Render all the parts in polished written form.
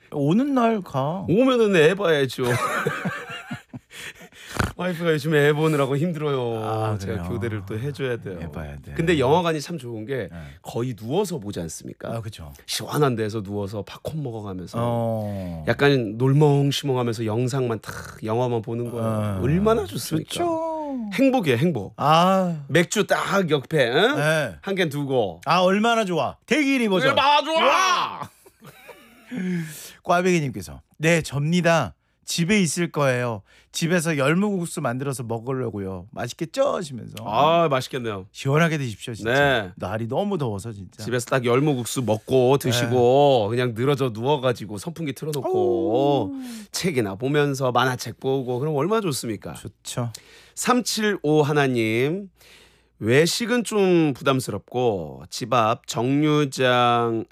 오는 날 가. 오면은 애 봐야죠. 와이프가 요즘에 애 보느라고 힘들어요. 아, 제가 그래요? 교대를 또 해줘야 돼요. 애 봐야 돼. 근데 영화관이 참 좋은 게 네. 거의 누워서 보지 않습니까? 아, 그렇죠. 시원한 데서 누워서 팝콘 먹어가면서 어. 약간 놀멍시멍하면서 영상만 탁 영화만 보는 거예요. 얼마나 좋습니까? 좋죠. 행복이에요, 행복. 아, 맥주 딱 옆에 응? 네. 한 캔 두고. 아 얼마나 좋아. 대기리 버전. 좋아. 꽈배기님께서 네 접니다. 집에 있을 거예요. 집에서 열무국수 만들어서 먹으려고요. 맛있겠죠? 하시면서 아 맛있겠네요. 시원하게 드십시오. 진짜. 네. 날이 너무 더워서 진짜. 집에서 딱 열무국수 먹고 드시고 그냥 늘어져 누워가지고 선풍기 틀어놓고 책이나 보면서 만화책 보고 그럼 얼마나 좋습니까? 좋죠. 375 하나님 외식은 좀 부담스럽고 집 앞 정류장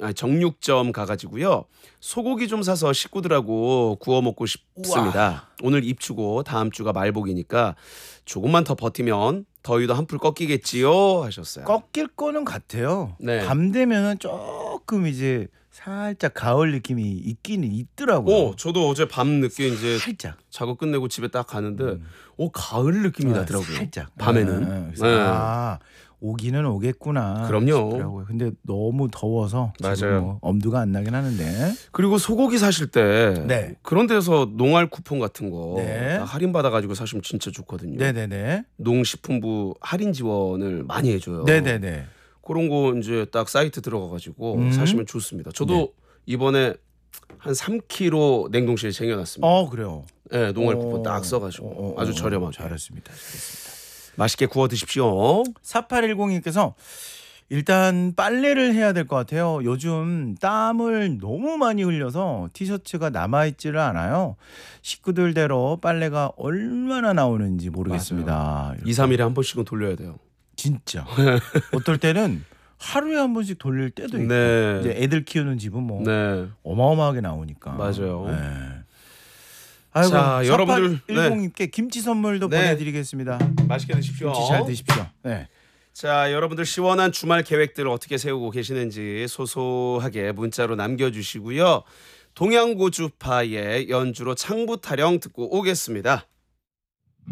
정육점 가가지고요 소고기 좀 사서 식구들하고 구워 먹고 싶습니다. 오늘 입추고 다음 주가 말복이니까 조금만 더 버티면 더위도 한풀 꺾이겠지요 하셨어요. 꺾일 거는 같아요. 네. 밤 되면은 조금 이제 살짝 가을 느낌이 있기는 있더라고요. 저도 어제 밤 늦게 이제 살짝. 작업 끝내고 집에 딱 가는데 가을 느낌이 나더라고요. 살짝. 밤에는. 그래서 아 오기는 오겠구나. 그럼요. 싶더라고요. 근데 너무 더워서 지금 맞아요. 뭐 엄두가 안 나긴 하는데. 그리고 소고기 사실 때 네. 그런 데서 농알 쿠폰 같은 거 네. 할인 받아가지고 사시면 진짜 좋거든요. 네네네. 농식품부 할인 지원을 많이 해줘요. 네네네. 그런 거 이제 딱 사이트 들어가가지고 사시면 좋습니다. 저도 이번에 한 3kg 냉동실에 쟁여놨습니다. 그래요. 네, 농알 쿠폰 딱 써가지고 아주 저렴하게. 잘했습니다. 맛있게 구워 드십시오. 4810님께서 일단 빨래를 해야 될 것 같아요. 요즘 땀을 너무 많이 흘려서 티셔츠가 남아있지를 않아요. 식구들대로 빨래가 얼마나 나오는지 모르겠습니다. 2, 3일에 한 번씩은 돌려야 돼요. 진짜. 어떨 때는 하루에 한 번씩 돌릴 때도 있고. 네. 이제 애들 키우는 집은 뭐 네. 어마어마하게 나오니까. 맞아요. 네. 아이고, 자, 여러분들 4810님께 김치 선물도 네. 보내드리겠습니다. 맛있게 드십시오. 김치 잘 드십시오. 네. 자, 여러분들 시원한 주말 계획들 어떻게 세우고 계시는지 소소하게 문자로 남겨주시고요. 동양고주파의 연주로 창부 타령 듣고 오겠습니다.